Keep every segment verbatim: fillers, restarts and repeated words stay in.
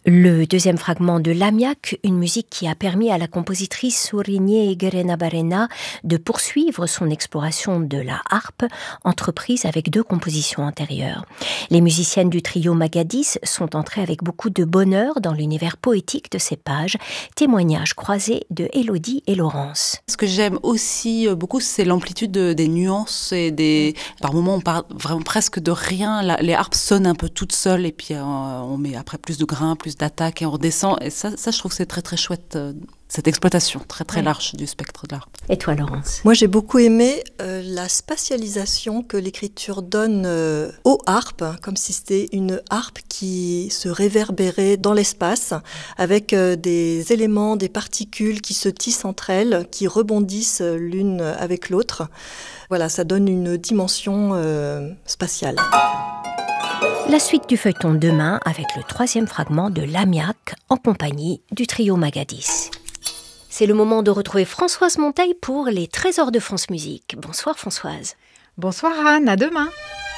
Le deuxième fragment de Lamiak, une musique qui a permis à la compositrice Sourigne Gerenabarena de poursuivre son exploration de la harpe, entreprise avec deux compositions antérieures. Les musiciennes du trio Magadis sont entrées avec beaucoup de bonheur dans l'univers poétique de ces pages, témoignages croisés de Élodie et Laurence. Ce que j'aime aussi beaucoup, c'est l'amplitude de, des nuances et des... Par moments, on parle vraiment presque de rien. La, les harpes sonnent un peu toutes seules et puis euh, on met après plus de grains, plus d'attaque et on redescend. Et ça, ça, je trouve que c'est très très chouette, euh, cette exploitation très très oui. large du spectre de l'harpe. Et toi, Laurence ? Moi, j'ai beaucoup aimé euh, la spatialisation que l'écriture donne euh, aux harpes, hein, comme si c'était une harpe qui se réverbérait dans l'espace, avec euh, des éléments, des particules qui se tissent entre elles, qui rebondissent l'une avec l'autre. Voilà, ça donne une dimension euh, spatiale. La suite du feuilleton demain avec le troisième fragment de Lamiak en compagnie du trio Magadis. C'est le moment de retrouver Françoise Monteil pour les Trésors de France Musique. Bonsoir Françoise. Bonsoir Anne, à demain.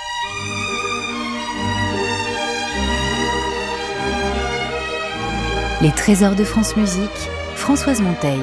Les Trésors de France Musique, Françoise Monteil.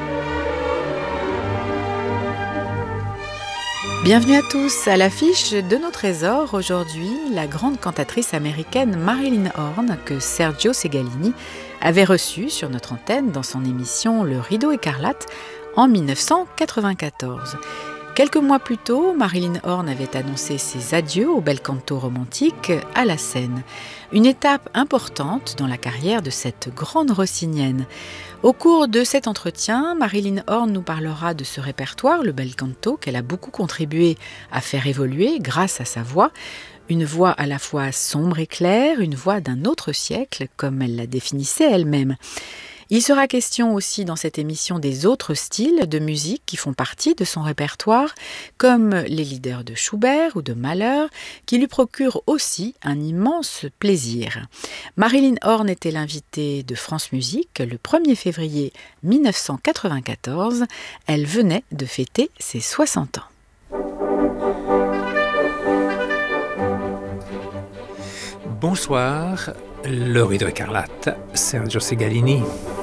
Bienvenue à tous. À l'affiche de nos trésors, aujourd'hui, la grande cantatrice américaine Marilyn Horne, que Sergio Segalini avait reçue sur notre antenne dans son émission Le Rideau écarlate en dix-neuf cent quatre-vingt-quatorze. Quelques mois plus tôt, Marilyn Horne avait annoncé ses adieux au bel canto romantique à la scène. Une étape importante dans la carrière de cette grande rossinienne. Au cours de cet entretien, Marilyn Horne nous parlera de ce répertoire, le bel canto, qu'elle a beaucoup contribué à faire évoluer grâce à sa voix. Une voix à la fois sombre et claire, une voix d'un autre siècle, comme elle la définissait elle-même. Il sera question aussi dans cette émission des autres styles de musique qui font partie de son répertoire, comme les leaders de Schubert ou de Mahler, qui lui procurent aussi un immense plaisir. Marilyn Horne était l'invitée de France Musique le premier février dix-neuf cent quatre-vingt-quatorze. Elle venait de fêter ses soixante ans. Bonsoir, le Rideau écarlate, Sergio Segalini.